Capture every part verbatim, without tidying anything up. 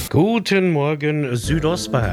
Guten Morgen, Südostbayern.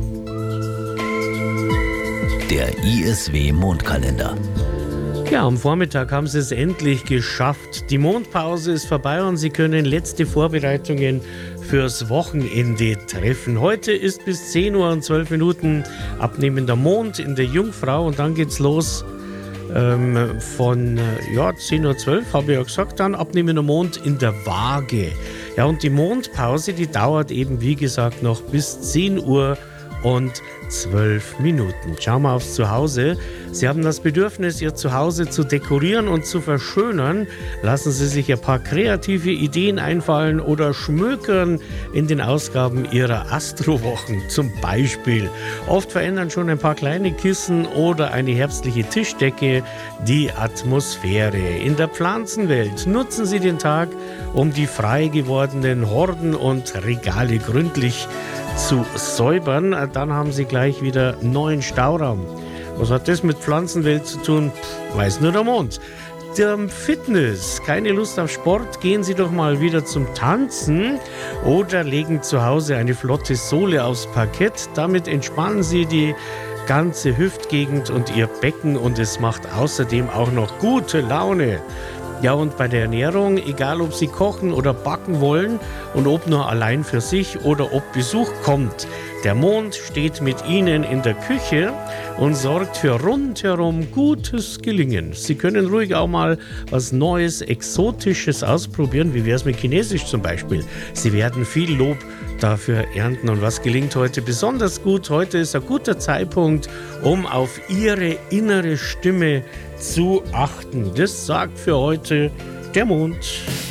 Der I S W-Mondkalender. Ja, am Vormittag haben Sie es endlich geschafft. Die Mondpause ist vorbei und Sie können letzte Vorbereitungen fürs Wochenende treffen. Heute ist bis zehn Uhr und zwölf Minuten abnehmender Mond in der Jungfrau und dann geht's los ähm, von ja, zehn Uhr zwölf, habe ich ja gesagt, dann abnehmender Mond in der Waage. Ja, und die Mondpause, die dauert eben, wie gesagt, noch bis zehn Uhr und zwölf Minuten. Schauen wir aufs Zuhause. Sie haben das Bedürfnis, Ihr Zuhause zu dekorieren und zu verschönern. Lassen Sie sich ein paar kreative Ideen einfallen oder schmökern in den Ausgaben Ihrer Astrowochen zum Beispiel. Oft verändern schon ein paar kleine Kissen oder eine herbstliche Tischdecke die Atmosphäre. In der Pflanzenwelt nutzen Sie den Tag, um die frei gewordenen Horden und Regale gründlich zu säubern. Dann haben Sie gleich wieder neuen Stauraum. Was hat das mit Pflanzenwelt zu tun? Weiß nur der Mond. Der Fitness, keine Lust auf Sport, gehen Sie doch mal wieder zum Tanzen oder legen zu Hause eine flotte Sohle aufs Parkett. Damit entspannen Sie die ganze Hüftgegend und Ihr Becken und es macht außerdem auch noch gute Laune. Ja, und bei der Ernährung, egal ob Sie kochen oder backen wollen und ob nur allein für sich oder ob Besuch kommt, der Mond steht mit Ihnen in der Küche und sorgt für rundherum gutes Gelingen. Sie können ruhig auch mal was Neues, Exotisches ausprobieren. Wie wäre es mit Chinesisch zum Beispiel? Sie werden viel Lob dafür ernten. Und was gelingt heute besonders gut? Heute ist ein guter Zeitpunkt, um auf Ihre innere Stimme zu achten. Das sagt für heute der Mond.